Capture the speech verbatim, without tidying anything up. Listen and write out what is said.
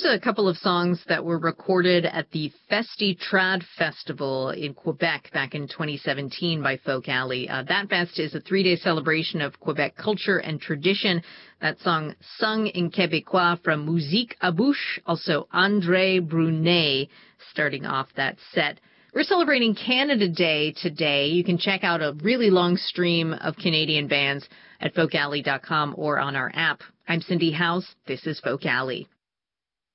here's a couple of songs that were recorded at the Festi Trad Festival in Quebec back in twenty seventeen by Folk Alley. Uh, that fest is a three-day celebration of Quebec culture and tradition. That song, sung in Québécois from Musique à Bouche, also André Brunet, starting off that set. We're celebrating Canada Day today. You can check out a really long stream of Canadian bands at folk alley dot com or on our app. I'm Cindy House. This is Folk Alley.